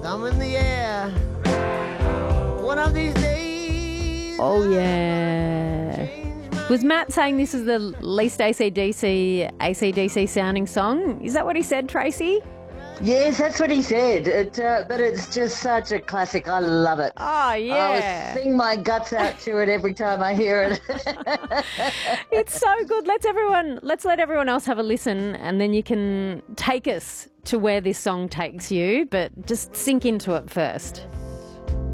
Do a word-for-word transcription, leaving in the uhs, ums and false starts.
thumb in the air. One of these days. Oh, yeah. Was Matt saying this is the least A C D C, A C D C sounding song? Is that what he said, Tracy? Yes, that's what he said. It, uh, but it's just such a classic. I love it. Oh, yeah. I will sing my guts out to it every time I hear it. It's so good. Let's everyone, let's let everyone else have a listen, and then you can take us to where this song takes you, but just sink into it first.